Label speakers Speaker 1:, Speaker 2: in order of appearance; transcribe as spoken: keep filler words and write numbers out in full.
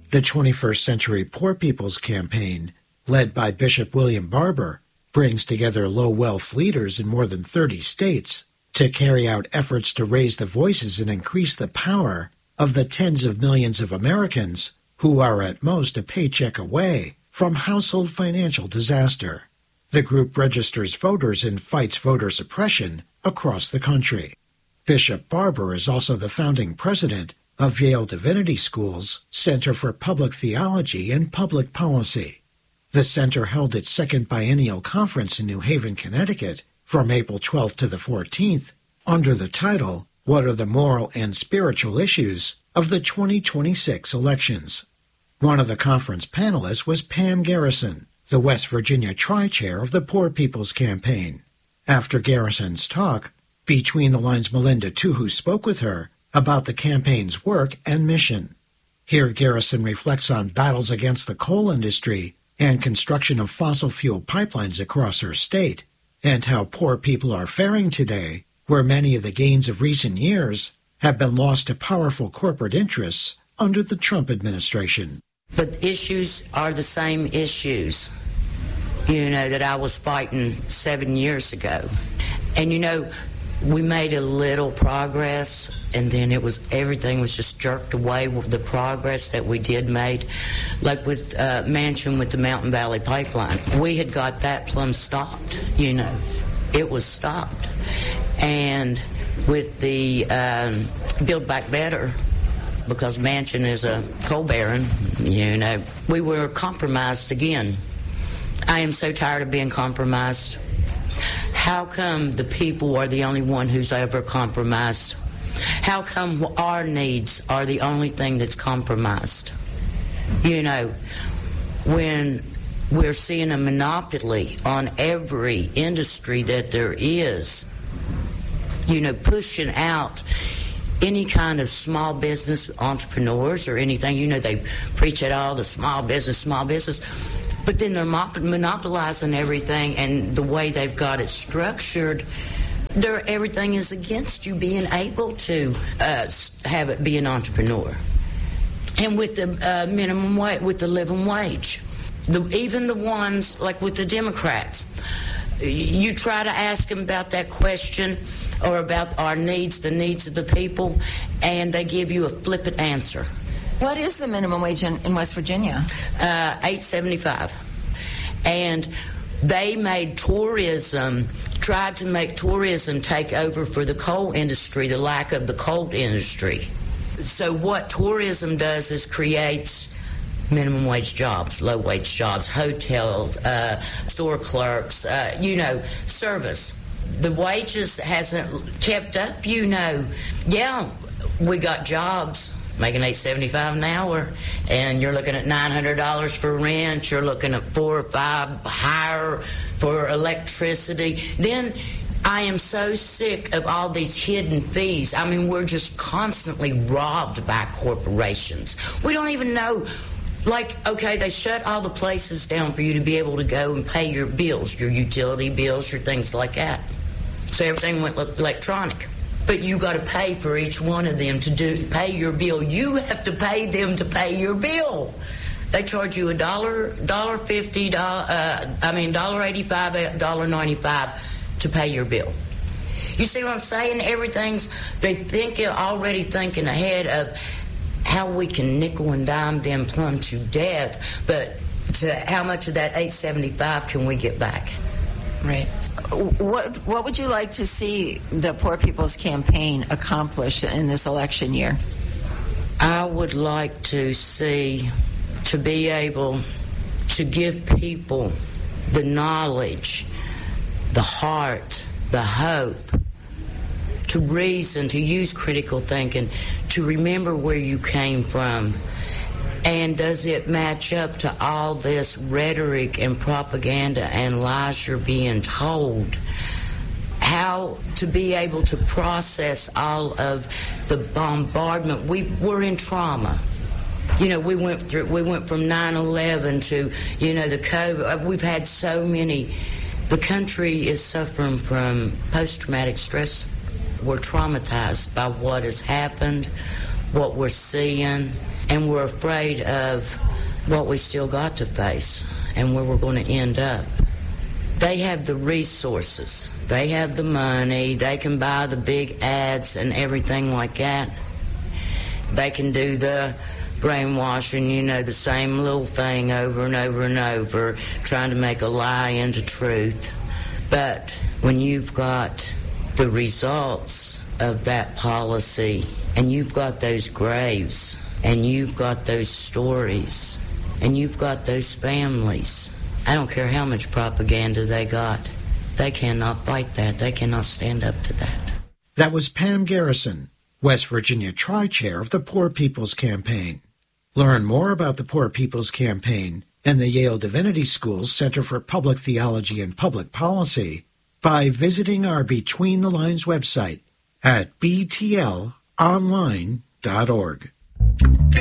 Speaker 1: The twenty-first Century Poor People's Campaign, led by Bishop William Barber, brings together low-wealth leaders in more than thirty states to carry out efforts to raise the voices and increase the power of the tens of millions of Americans who are at most a paycheck away from household financial disaster. The group registers voters and fights voter suppression across the country. Bishop Barber is also the founding president of Yale Divinity School's Center for Public Theology and Public Policy. The center held its second biennial conference in New Haven, Connecticut, from April twelfth to the fourteenth, under the title, What are the Moral and Spiritual Issues of the twenty twenty-six Elections? One of the conference panelists was Pam Garrison, the West Virginia Tri-Chair of the Poor People's Campaign. After Garrison's talk, Between the Lines Melinda Tuhu spoke with her about the campaign's work and mission. Here Garrison reflects on battles against the coal industry and construction of fossil fuel pipelines across her state, and how poor people are faring today, where many of the gains of recent years have been lost to powerful corporate interests under the Trump administration.
Speaker 2: The issues are the same issues, you know, that I was fighting seven years ago. And, you know, we made a little progress, and then it was everything was just jerked away with the progress that we did made, like with uh, Manchin with the Mountain Valley Pipeline. We had got that plumb stopped, you know. It was stopped. And with the um, Build Back Better, because Manchin is a coal baron, you know, we were compromised again. I am so tired of being compromised. How come the people are the only one who's ever compromised? How come our needs are the only thing that's compromised? You know, when we're seeing a monopoly on every industry that there is, you know, pushing out any kind of small business entrepreneurs or anything. You know, they preach at all the small business, small business. But then they're monopolizing everything, and the way they've got it structured, they're, everything is against you being able to uh, have it be an entrepreneur. And with the uh, minimum wage, with the living wage, the, even the ones like with the Democrats, you try to ask them about that question or about our needs, the needs of the people, and they give you a flippant answer.
Speaker 3: What is the minimum wage in, in West Virginia?
Speaker 2: Uh, eight seventy-five. And they made tourism, tried to make tourism take over for the coal industry, the lack of the coal industry. So what tourism does is creates minimum wage jobs, low wage jobs, hotels, uh, store clerks, uh, you know, service. The wages hasn't kept up, you know. Yeah, we got jobs making eight seventy-five an hour, and you're looking at nine hundred dollars for rent, you're looking at four or five higher for electricity. Then I am so sick of all these hidden fees. I mean, we're just constantly robbed by corporations. We don't even know, like, okay, they shut all the places down for you to be able to go and pay your bills, your utility bills, your things like that. So everything went electronic. But you got to pay for each one of them to do pay your bill. You have to pay them to pay your bill. They charge you a dollar, dollar fifty, uh, I mean, dollar eighty-five, dollar ninety-five to pay your bill. You see what I'm saying? Everything's they think already thinking ahead of how we can nickel and dime them plumb to death. But to how much of that eight seventy-five can we get back?
Speaker 3: Right. What what would you like to see the Poor People's Campaign accomplish in this election year?
Speaker 2: I would like to see, to be able to give people the knowledge, the heart, the hope, to reason, to use critical thinking, to remember where you came from. And does it match up to all this rhetoric and propaganda and lies you're being told? How to be able to process all of the bombardment. We we're in trauma. You know, we went through. We went from nine eleven to, you know, the COVID. We've had so many. The country is suffering from post-traumatic stress. We're traumatized by what has happened, what we're seeing. And we're afraid of what we still got to face and where we're going to end up. They have the resources. They have the money. They can buy the big ads and everything like that. They can do the brainwashing, you know, the same little thing over and over and over, trying to make a lie into truth. But when you've got the results of that policy, and you've got those graves, and you've got those stories, and you've got those families, I don't care how much propaganda they got. They cannot fight that. They cannot stand up to that.
Speaker 1: That was Pam Garrison, West Virginia Tri-Chair of the Poor People's Campaign. Learn more about the Poor People's Campaign and the Yale Divinity School's Center for Public Theology and Public Policy by visiting our Between the Lines website at b t l online dot org.